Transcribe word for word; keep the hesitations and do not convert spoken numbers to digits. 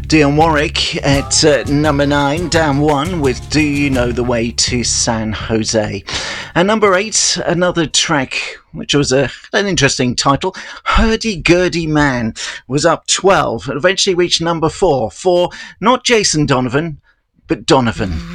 Dionne Warwick at uh, number nine, down one with Do You Know the Way to San Jose. And number eight, another track which was a, an interesting title, Hurdy-Gurdy Man, was up twelve and eventually reached number four for not Jason Donovan, but Donovan.